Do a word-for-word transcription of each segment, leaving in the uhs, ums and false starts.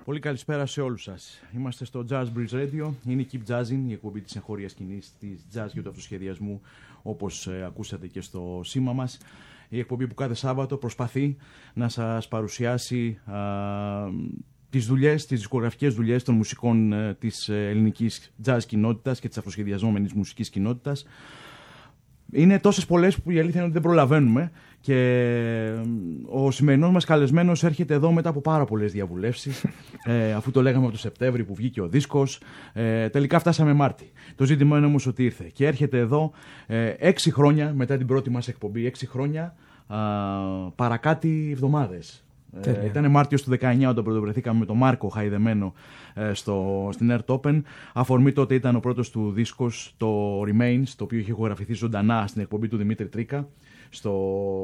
Πολύ καλησπέρα σε όλους σας. Είμαστε στο Jazz Breeze Radio. Είναι η Keep Jazzin, η εκπομπή της εγχώριας σκηνής, της jazz και του αυτοσχεδιασμού, όπως ε, ακούσατε και στο σήμα μας. Η εκπομπή που κάθε Σάββατο προσπαθεί να σας παρουσιάσει α, τις δουλειές, τις δισκογραφικές δουλειές των μουσικών ε, της ελληνικής jazz κοινότητας και της αυτοσχεδιαζόμενης μουσικής κοινότητας. Είναι τόσες πολλές που η αλήθεια είναι ότι δεν προλαβαίνουμε και ο σημερινός μας καλεσμένος έρχεται εδώ μετά από πάρα πολλές διαβουλεύσεις ε, αφού το λέγαμε από το Σεπτέμβρη που βγήκε ο δίσκος, ε, τελικά φτάσαμε Μάρτι. Το ζήτημα είναι όμως ότι ήρθε και έρχεται εδώ ε, έξι χρόνια μετά την πρώτη μας εκπομπή, έξι χρόνια α, παρακάτι εβδομάδες. Ε, ήταν Μάρτιος του δεκαεννιά όταν πρωτοβρεθήκαμε με τον Μάρκο Χαϊδεμένο ε, στο, στην Earth Open. Αφορμή τότε ήταν ο πρώτος του δίσκος, το Remains, το οποίο είχε ηχογραφηθεί ζωντανά στην εκπομπή του Δημήτρη Τρίκα στο,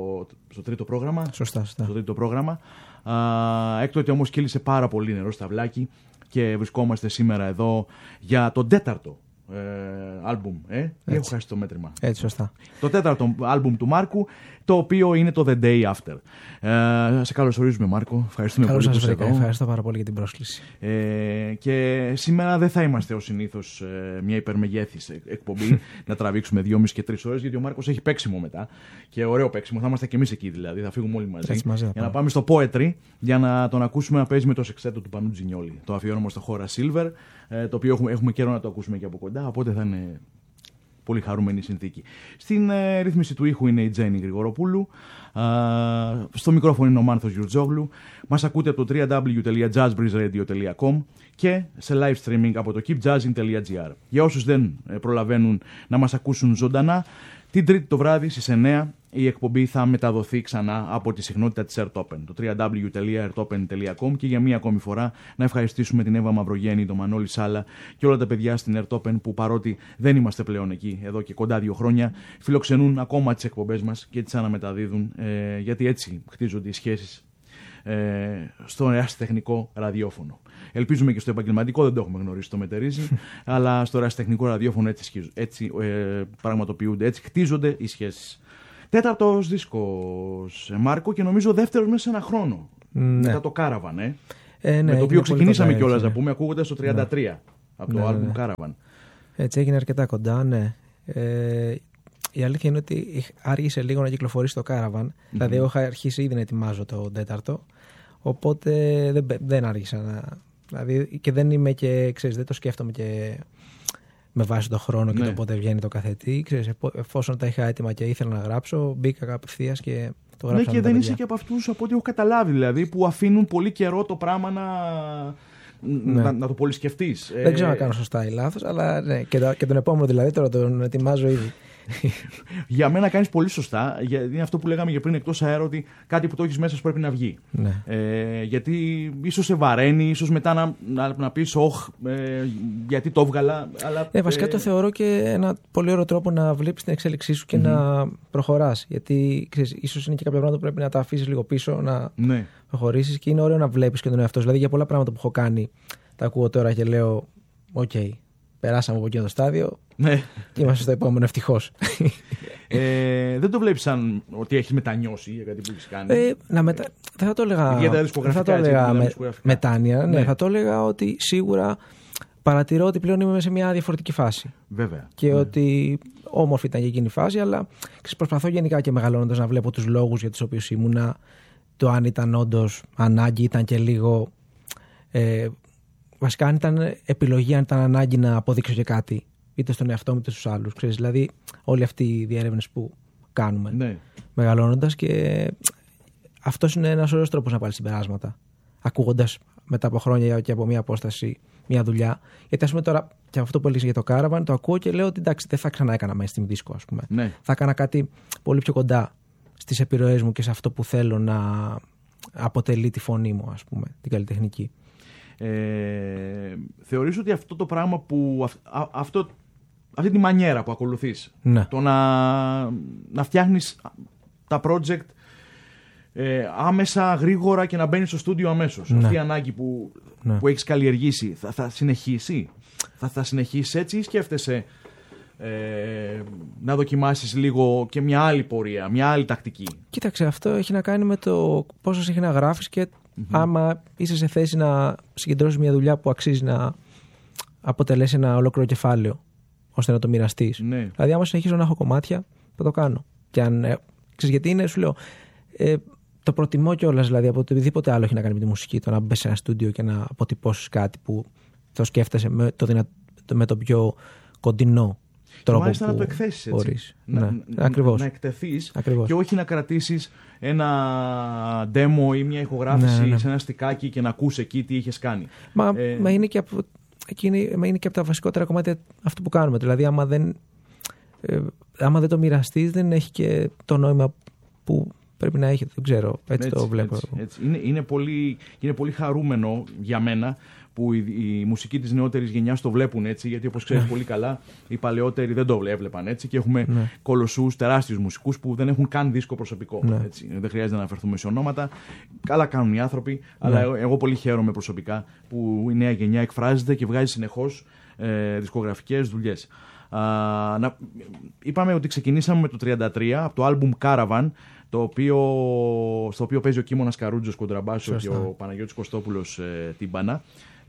στο τρίτο πρόγραμμα. Σωστά, σωστά. Στο τρίτο πρόγραμμα. Α, έκτοτε όμως κύλησε πάρα πολύ νερό στα βλάκι και βρισκόμαστε σήμερα εδώ για τον τέταρτο άλμπουμ, ε, ε? Έχω χάσει το μέτρημα. Έτσι, σωστά. Το τέταρτο άλμπουμ του Μάρκου, το οποίο είναι το The Day After. Ε, σε καλωσορίζουμε, Μάρκο. Ευχαριστούμε Καλώς πολύ σας που είσαι εδώ. Ευχαριστώ πάρα πολύ για την πρόσκληση. Ε, και σήμερα δεν θα είμαστε ως συνήθως ε, μια υπερμεγέθης εκπομπή να τραβήξουμε δυόμιση και τρεις ώρες, γιατί ο Μάρκος έχει παίξιμο μετά. Και ωραίο παίξιμο. Θα είμαστε και εμείς εκεί δηλαδή. Θα φύγουμε όλοι μαζί. Έτσι, μαζί για να πάμε στο Poetry, για να τον ακούσουμε να παίζει με το σεξέτο του Πανού Τζινιόλη. Το αφιέρωμα στο χώρα Silver, ε, το οποίο έχουμε, έχουμε καιρό να το ακούσουμε και από κοντά. Οπότε θα είναι πολύ χαρούμενη συνθήκη. Στην ε, ρύθμιση του ήχου είναι η Τζέννη Γρηγοροπούλου. Α, στο μικρόφωνο είναι ο Μάνθος Γιουρτζόγλου. Μας ακούτε από το double-u double-u double-u τελεία jazz breeze radio τελεία com και σε live streaming από το keep jazzin τελεία gr. Για όσους δεν προλαβαίνουν να μας ακούσουν ζωντανά, την Τρίτη το βράδυ στις εννιά η εκπομπή θα μεταδοθεί ξανά από τη συχνότητα της Earth Open, το double-u double-u double-u τελεία earth open τελεία com, και για μία ακόμη φορά να ευχαριστήσουμε την Εύα Μαυρογέννη, τον Μανώλη Σάλα και όλα τα παιδιά στην Earth Open που, παρότι δεν είμαστε πλέον εκεί εδώ και κοντά δύο χρόνια, φιλοξενούν ακόμα τις εκπομπές μας και τις αναμεταδίδουν, ε, γιατί έτσι χτίζονται οι σχέσεις ε, στο ερασιτεχνικό ραδιόφωνο. Ελπίζουμε και στο επαγγελματικό, δεν το έχουμε γνωρίσει, το μετερίζει, αλλά στο ερασιτεχνικό ραδιόφωνο έτσι, έτσι ε, πραγματοποιούνται, έτσι χτίζονται οι σχέσεις. Τέταρτος δίσκος, Μάρκο, και νομίζω δεύτερος μέσα σε ένα χρόνο. Ναι. Μετά το Caravan, ε. Ε, ναι, με το οποίο ξεκινήσαμε κιόλας, να πούμε, ακούγοντας το τριάντα τρία ναι. από το ναι, άλμπουμ ναι. Caravan. Έτσι έγινε αρκετά κοντά, ναι. Ε, η αλήθεια είναι ότι άργησε λίγο να κυκλοφορήσει το Caravan. Mm-hmm. Δηλαδή, εγώ είχα αρχίσει ήδη να ετοιμάζω το τέταρτο. Οπότε δεν, δεν άργησα να. Δηλαδή, και δεν είμαι και, ξέρεις, δεν το σκέφτομαι και με βάση τον χρόνο και ναι. το πότε βγαίνει το καθετή. Ξέρεις, εφόσον τα είχα έτοιμα και ήθελα να γράψω, μπήκα απευθείας και το γράψα. Ναι, και δεν είσαι και από αυτούς, από ό,τι έχω καταλάβει, δηλαδή, που αφήνουν πολύ καιρό το πράγμα να, ναι. να, να το πολυσκεφτείς. Δεν ξέρω ε... να κάνω σωστά ή λάθος, αλλά ναι, και, το, και τον επόμενο δηλαδή τώρα τον ετοιμάζω ήδη. Για μένα κάνεις πολύ σωστά, γιατί είναι αυτό που λέγαμε και πριν εκτός αέρα, ότι κάτι που το έχεις μέσα σου πρέπει να βγει. Ναι. Ε, γιατί ίσως σε βαραίνει, ίσως μετά να, να, να πεις όχ, ε, γιατί το έβγαλα. Αλλά, ε, βασικά ε... το θεωρώ και ένα πολύ ωραίο τρόπο να βλέπεις την εξέλιξή σου και mm-hmm. να προχωράς. Γιατί ξέρεις, ίσως είναι και κάποια πράγματα που πρέπει να τα αφήσεις λίγο πίσω, να ναι. προχωρήσεις, και είναι ωραίο να βλέπεις και τον εαυτό σου. Δηλαδή για πολλά πράγματα που έχω κάνει, τα ακούω τώρα και λέω, οκ. Okay, περάσαμε από εκείνο το στάδιο ναι. και είμαστε στο επόμενο, ευτυχώς. Ε, δεν το βλέπεις σαν ότι έχεις μετανιώσει για κάτι που έχεις κάνει. Ε, να μετα... Δεν θα το έλεγα, δεν θα το έλεγα με... μετάνοια. Ναι. Ναι, θα το έλεγα ότι σίγουρα παρατηρώ ότι πλέον είμαι σε μια διαφορετική φάση. Βέβαια. Και ναι. ότι όμορφη ήταν και εκείνη η φάση, αλλά προσπαθώ γενικά και μεγαλώνοντας να βλέπω τους λόγους για τους οποίους ήμουνα, το αν ήταν όντως ανάγκη, ήταν και λίγο... Ε, βασικά, αν ήταν επιλογή, αν ήταν ανάγκη να αποδείξω και κάτι, είτε στον εαυτό μου είτε στους άλλους. Ξέρεις, δηλαδή, όλοι αυτοί οι διερεύνες που κάνουμε ναι. μεγαλώνοντας, και αυτός είναι ένας ωραίος τρόπος να πάρεις συμπεράσματα. Ακούγοντας μετά από χρόνια και από μια απόσταση μια δουλειά. Γιατί, ας πούμε, τώρα, και αυτό που έλεγες για το Caravan, το ακούω και λέω ότι εντάξει, δεν θα ξανά έκανα mainstream disco, ας πούμε. Ναι. Θα έκανα κάτι πολύ πιο κοντά στις επιρροές μου και σε αυτό που θέλω να αποτελεί τη φωνή μου, ας πούμε, την καλλιτεχνική. Ε, θεωρείς ότι αυτό το πράγμα που α, αυτό, αυτή τη μανιέρα που ακολουθείς, ναι. το να, να φτιάχνεις τα project ε, άμεσα, γρήγορα και να μπαίνεις στο στούντιο αμέσως, ναι. αυτή η ανάγκη που, ναι. που έχεις καλλιεργήσει, θα, θα συνεχίσει θα, θα συνεχίσει έτσι, ή σκέφτεσαι ε, να δοκιμάσεις λίγο και μια άλλη πορεία, μια άλλη τακτική? Κοίταξε, αυτό έχει να κάνει με το πόσο συχνά γράφεις και Mm-hmm. Άμα είσαι σε θέση να συγκεντρώσεις μια δουλειά που αξίζει να αποτελέσει ένα ολόκληρο κεφάλαιο, ώστε να το μοιραστείς. Ναι. Δηλαδή, άμα συνεχίζω να έχω κομμάτια, θα το κάνω. Και αν. Ε, ξέρεις γιατί είναι, σου λέω. Ε, το προτιμώ κιόλας, δηλαδή, από οτιδήποτε άλλο έχει να κάνει με τη μουσική. Το να μπεις σε ένα στούντιο και να αποτυπώσεις κάτι που το σκέφτεσαι με το, δυνα... με το πιο κοντινό τρόπο. Και μάλιστα να το εκθέσεις έτσι. Μπορείς. Να, ναι. να, Ακριβώς. να εκτεθείς Ακριβώς. Και όχι να κρατήσεις ένα demo ή μια ηχογράφηση ναι, ναι. σε ένα στικάκι και να ακούς εκεί τι είχες κάνει. Μα, ε... μα, είναι και από, είναι, μα είναι και από τα βασικότερα κομμάτια αυτού που κάνουμε. Δηλαδή, άμα δεν, ε, άμα δεν το μοιραστείς, δεν έχει και το νόημα που πρέπει να έχει. Δεν ξέρω. Έτσι, έτσι το βλέπω. Έτσι, έτσι. Είναι, είναι, πολύ, είναι πολύ χαρούμενο για μένα που η, η μουσική της νεότερης γενιάς το βλέπουν έτσι, γιατί όπως ξέρεις πολύ καλά, οι παλαιότεροι δεν το έβλεπαν έτσι και έχουμε ναι. κολοσσούς, τεράστιους μουσικούς που δεν έχουν καν δίσκο προσωπικό. Ναι. Έτσι. Δεν χρειάζεται να αναφερθούμε σε ονόματα. Καλά κάνουν οι άνθρωποι, ναι. αλλά εγώ, εγώ πολύ χαίρομαι προσωπικά που η νέα γενιά εκφράζεται και βγάζει συνεχώς ε, δισκογραφικές δουλειές. Α, να, είπαμε ότι ξεκινήσαμε με το τριάντα τρία από το άλμπουμ Caravan, το οποίο, στο οποίο παίζει ο Κίμωνας Καρούτζος κοντραμπάσο και ο Παναγιώτης Κωστόπουλος ε, τύμπανα.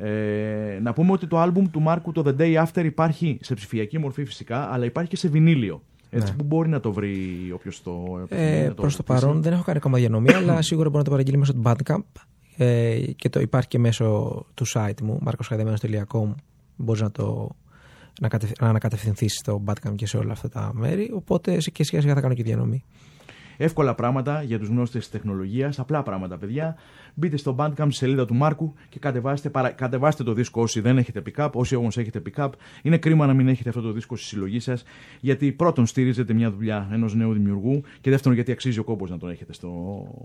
Ε, να πούμε ότι το άλμπουμ του Μάρκου, το The Day After, υπάρχει σε ψηφιακή μορφή φυσικά, αλλά υπάρχει και σε βινίλιο. Έτσι, ναι. Που μπορεί να το βρει όποιος το ε, το προς το παρόν δεν έχω κάνει ακόμα διανομή, αλλά σίγουρα μπορεί να το παραγγείλει μέσω του Bandcamp ε, και το υπάρχει και μέσω του site μου, μάρκος χαϊδεμένος τελεία κομ. Μπορείς να το να, κατευ... να ανακατευθυνθείς στο Bandcamp και σε όλα αυτά τα μέρη, οπότε και σιγά σιγά θα κάνω και διανομή. Εύκολα πράγματα για τους γνώστες της τεχνολογίας, απλά πράγματα, παιδιά. Μπείτε στο Bandcamp, στη σελίδα του Μάρκου και κατεβάστε, παρα... κατεβάστε το δίσκο όσοι δεν έχετε pick-up, όσοι όμως έχετε pick-up. Είναι κρίμα να μην έχετε αυτό το δίσκο στη συλλογή σας, γιατί πρώτον στηρίζετε μια δουλειά ενός νέου δημιουργού και δεύτερον γιατί αξίζει ο κόπος να τον έχετε στο...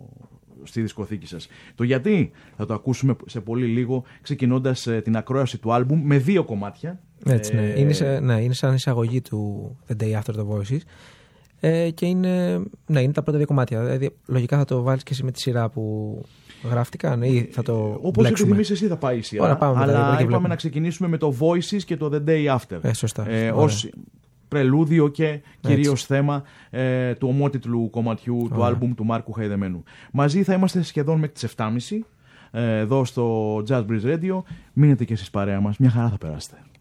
στη δισκοθήκη σας. Το γιατί θα το ακούσουμε σε πολύ λίγο, ξεκινώντας ε, την ακρόαση του άλμπουμ με δύο κομμάτια. Έτσι, ναι. Ε... Είναι, σε... ναι, είναι σαν εισαγωγή του The Day After the Voices. Ε, και είναι, ναι, είναι τα πρώτα δύο κομμάτια. Δηλαδή, λογικά θα το βάλεις και εσύ με τη σειρά που γράφτηκαν ή θα το όπως επιθυμείς εσύ θα πάει η σειρά. Ωραία, πάμε αλλά μετά, είπαμε να ξεκινήσουμε με το Voices και το The Day After. Ε, σωστά. Ε, ως πρελούδιο και κυρίως θέμα ε, του ομότιτλου κομματιού Ωραία. του άλμπουμ του Μάρκου Χαϊδεμένου. Μαζί θα είμαστε σχεδόν μέχρι τις εφτά και μισή ε, εδώ στο Jazz Breeze Radio. Μείνετε και εσείς παρέα μας. Μια χαρά θα περάσετε.